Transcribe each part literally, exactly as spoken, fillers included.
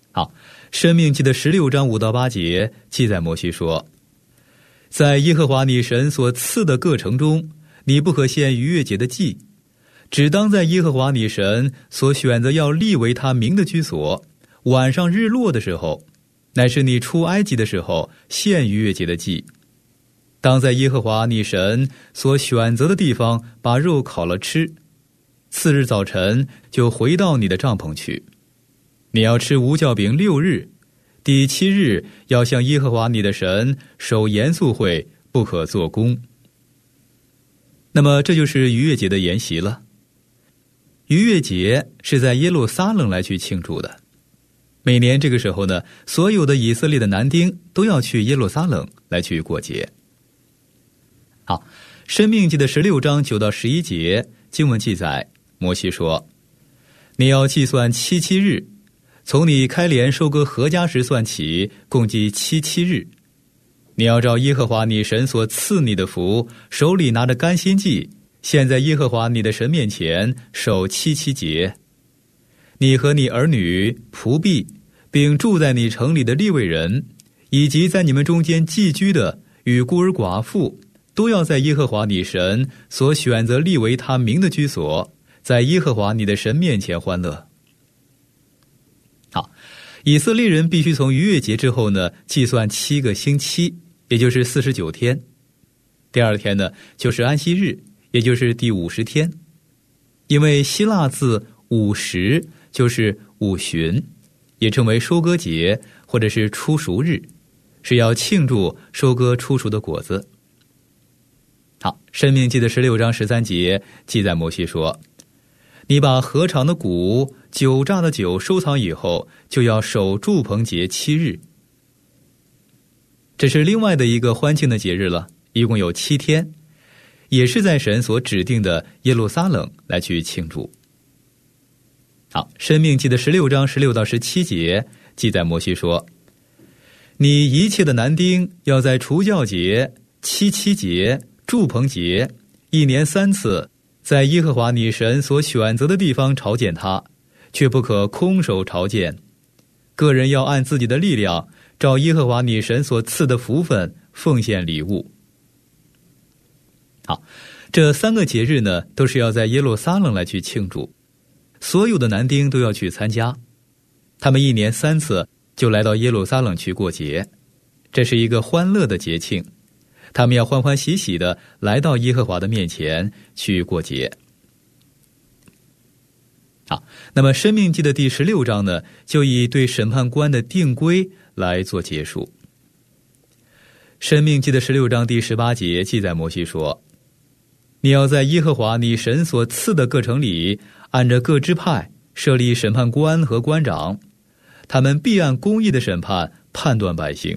好，申命记的十六章五到八节记载摩西说，在耶和华你神所赐的各城中，你不可献逾越节的祭，只当在耶和华你神所选择要立为他名的居所，晚上日落的时候，乃是你出埃及的时候献逾越节的祭。当在耶和华你神所选择的地方把肉烤了吃，次日早晨就回到你的帐篷去。你要吃无酵饼六日，第七日要向耶和华你的神守严肃会，不可做工。那么这就是逾越节的筵席了。逾越节是在耶路撒冷来去庆祝的，每年这个时候呢，所有的以色列的男丁都要去耶路撒冷来去过节。好，申命记的十六章九到十一节经文记载，摩西说，你要计算七七日，从你开镰收割禾稼时算起，共计七七日。你要照耶和华你神所赐你的福，手里拿着甘心祭，献在耶和华你的神面前，守七七节。你和你儿女、仆婢，并住在你城里的利未人，以及在你们中间寄居的与孤儿寡妇，都要在耶和华你神所选择立为他名的居所，在耶和华你的神面前欢乐。好，以色列人必须从逾越节之后呢，计算七个星期，也就是四十九天。第二天呢，就是安息日，也就是第五十天。因为希腊字五十就是五旬，也称为收割节或者是初熟日，是要庆祝收割初熟的果子。好，申命记的十六章十三节记载摩西说，你把禾场的谷、酒榨的酒收藏以后，就要守住棚节七日。这是另外的一个欢庆的节日了，一共有七天，也是在神所指定的耶路撒冷来去庆祝。好，申命记的十六章十六到十七节记载摩西说，你一切的男丁要在除酵节、七七节、住棚节一年三次，在耶和华你神所选择的地方朝见他，却不可空手朝见。个人要按自己的力量，照耶和华你神所赐的福分奉献礼物。好，这三个节日呢，都是要在耶路撒冷来去庆祝，所有的男丁都要去参加。他们一年三次就来到耶路撒冷去过节，这是一个欢乐的节庆，他们要欢欢喜喜的来到耶和华的面前去过节。好，那么申命记的第十六章呢，就以对审判官的定规来做结束。申命记的十六章第十八节记载摩西说，你要在耶和华你神所赐的各城里，按着各支派设立审判官和官长，他们必按公义的审判判断百姓。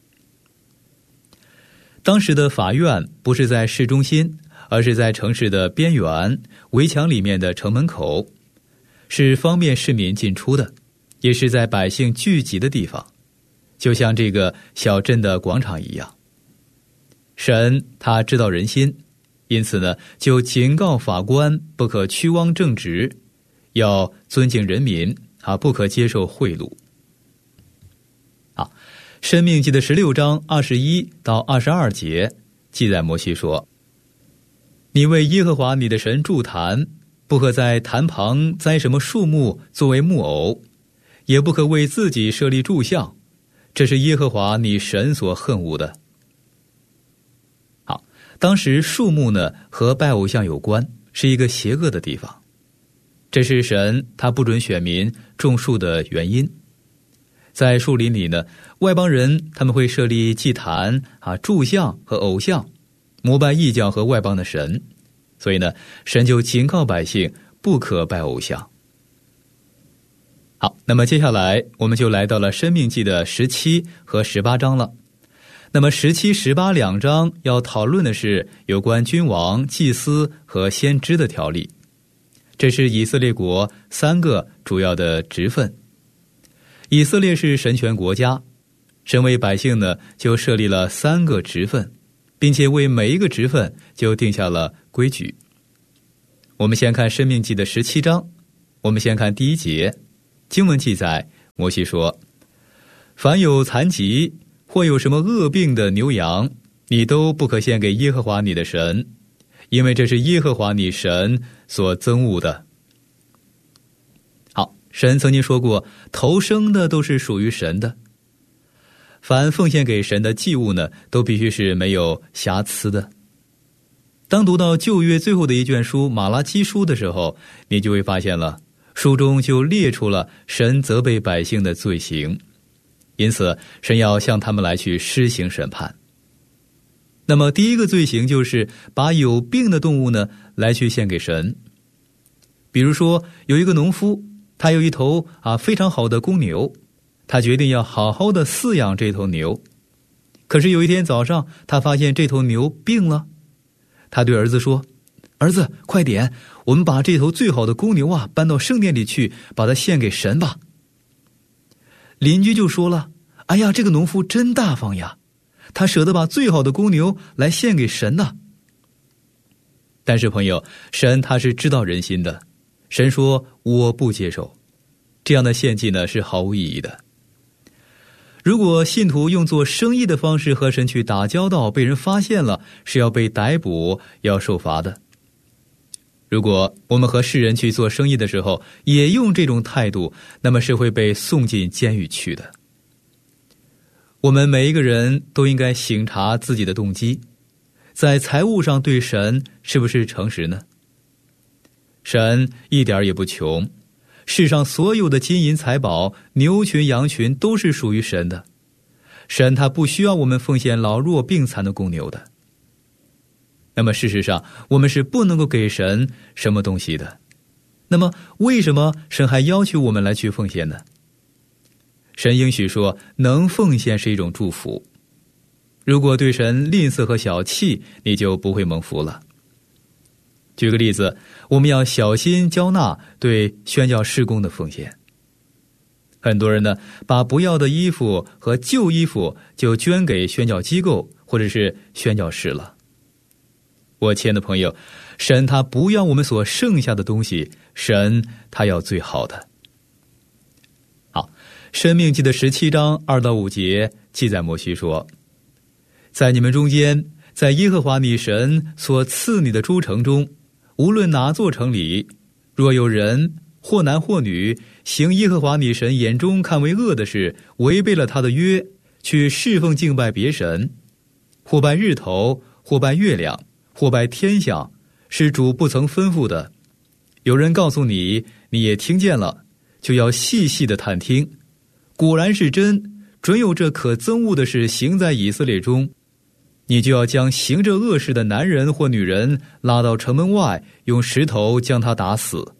当时的法院不是在市中心，而是在城市的边缘围墙里面的城门口，是方便市民进出的，也是在百姓聚集的地方，就像这个小镇的广场一样。神他知道人心，因此呢，就警告法官不可屈枉正直，要尊敬人民啊，不可接受贿赂。好，申命记的十六章二十一到二十二节记载摩西说，你为耶和华你的神筑坛，不可在坛旁栽什么树木作为木偶，也不可为自己设立柱像，这是耶和华你神所恨恶的。好，当时树木呢和拜偶像有关，是一个邪恶的地方，这是神他不准选民种树的原因。在树林里呢，外邦人他们会设立祭坛啊、柱像和偶像，膜拜异教和外邦的神，所以呢，神就警告百姓不可拜偶像。好，那么接下来我们就来到了申命记的十七和十八章了。那么十七、十八两章要讨论的是有关君王、祭司和先知的条例，这是以色列国三个主要的职分。以色列是神权国家，神为百姓呢就设立了三个职分，并且为每一个职分就定下了规矩。我们先看申命记的十七章，我们先看第一节，经文记载摩西说，凡有残疾或有什么恶病的牛羊，你都不可献给耶和华你的神，因为这是耶和华你神所憎恶的。好，神曾经说过，头生的都是属于神的，凡奉献给神的祭物呢，都必须是没有瑕疵的。当读到旧约最后的一卷书马拉基书的时候，你就会发现了，书中就列出了神责备百姓的罪行，因此神要向他们来去施行审判。那么第一个罪行就是把有病的动物呢来去献给神。比如说有一个农夫，他有一头啊非常好的公牛，他决定要好好的饲养这头牛。可是有一天早上，他发现这头牛病了，他对儿子说，儿子，快点，我们把这头最好的公牛啊搬到圣殿里去，把它献给神吧。邻居就说了，哎呀，这个农夫真大方呀，他舍得把最好的公牛来献给神呐。但是朋友，神他是知道人心的，神说我不接受这样的献祭呢，是毫无意义的。如果信徒用做生意的方式和神去打交道，被人发现了，是要被逮捕，要受罚的。如果我们和世人去做生意的时候也用这种态度，那么是会被送进监狱去的。我们每一个人都应该省察自己的动机，在财务上对神是不是诚实呢？神一点也不穷，世上所有的金银财宝、牛群羊群都是属于神的。神他不需要我们奉献老弱病残的公牛的。那么事实上我们是不能够给神什么东西的。那么为什么神还要求我们来去奉献呢？神应许说，能奉献是一种祝福。如果对神吝啬和小气，你就不会蒙福了。举个例子，我们要小心交纳对宣教事工的奉献。很多人呢，把不要的衣服和旧衣服就捐给宣教机构或者是宣教士了。我亲爱的朋友，神他不要我们所剩下的东西，神他要最好的。好，申命记的十七章二到五节记载，摩西说，在你们中间，在耶和华你神所赐你的诸城中，无论哪座城里，若有人或男或女行耶和华你神眼中看为恶的事，违背了他的约，去侍奉敬拜别神，或拜日头，或拜月亮，或拜天象，是主不曾吩咐的，有人告诉你，你也听见了，就要细细的探听，果然是真，准有这可憎恶的事行在以色列中，你就要将行这恶事的男人或女人拉到城门外，用石头将他打死。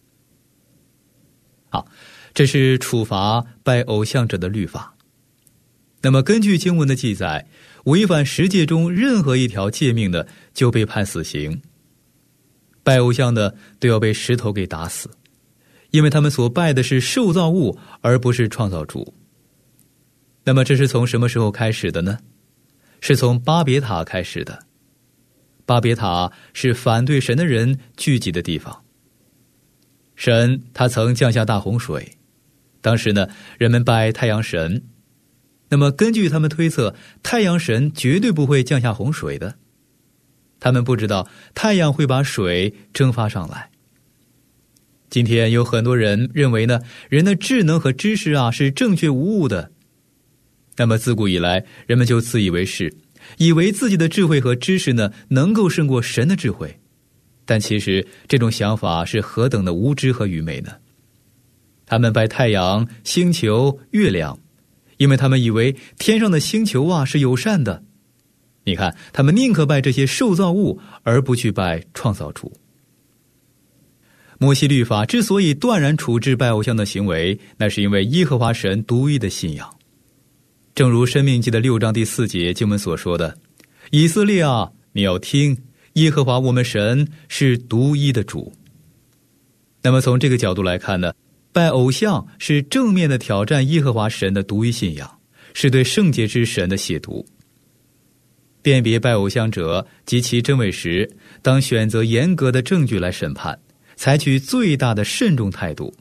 好，这是处罚拜偶像者的律法。那么根据经文的记载，违反十诫中任何一条诫命的就被判死刑。拜偶像的都要被石头给打死，因为他们所拜的是受造物，而不是创造主。那么这是从什么时候开始的呢？是从巴别塔开始的。巴别塔是反对神的人聚集的地方。神他曾降下大洪水，当时呢，人们拜太阳神。那么根据他们推测，太阳神绝对不会降下洪水的。他们不知道太阳会把水蒸发上来。今天有很多人认为呢，人的智能和知识啊是正确无误的。那么自古以来，人们就自以为是，以为自己的智慧和知识呢能够胜过神的智慧。但其实这种想法是何等的无知和愚昧呢？他们拜太阳、星球、月亮，因为他们以为天上的星球啊是友善的。你看，他们宁可拜这些受造物，而不去拜创造主。摩西律法之所以断然处置拜偶像的行为，那是因为耶和华神独一的信仰。正如申命记的六章第四节经文所说的，以色列啊，你要听，耶和华我们神是独一的主。那么从这个角度来看呢，拜偶像是正面的挑战耶和华神的独一信仰，是对圣洁之神的亵渎。辨别拜偶像者及其真伪时，当选择严格的证据来审判，采取最大的慎重态度，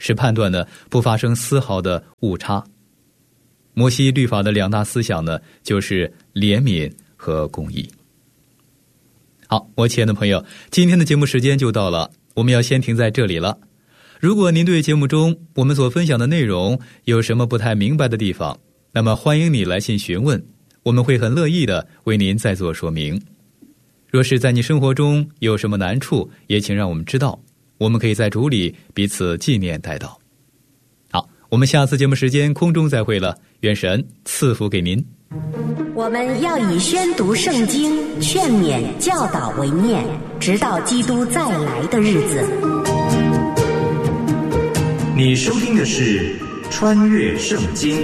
使判断呢不发生丝毫的误差。摩西律法的两大思想呢，就是怜悯和公义。好，我亲爱的朋友，今天的节目时间就到了，我们要先停在这里了。如果您对节目中我们所分享的内容有什么不太明白的地方，那么欢迎你来信询问，我们会很乐意的为您再做说明。若是在你生活中有什么难处，也请让我们知道，我们可以在主里彼此纪念代祷。好，我们下次节目时间空中再会了，愿神赐福给您。 我们要以宣读圣经、劝勉、教导为念，直到基督再来的日子。 你收听的是穿越圣经。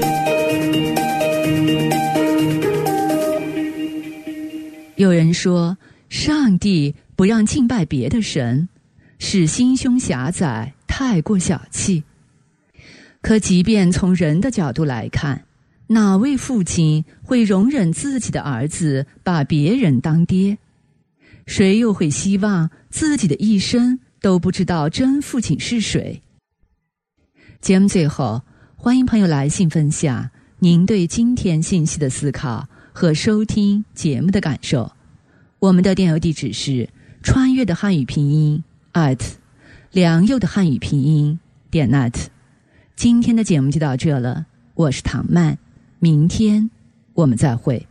有人说，上帝不让敬拜别的神，是心胸狭窄，太过小气。可即便从人的角度来看，哪位父亲会容忍自己的儿子把别人当爹？谁又会希望自己的一生都不知道真父亲是谁？节目最后，欢迎朋友来信分享您对今天信息的思考和收听节目的感受。我们的电邮地址是穿越的汉语拼音 at 良友的汉语拼音点 net。 今天的节目就到这了，我是唐曼，明天我们再会。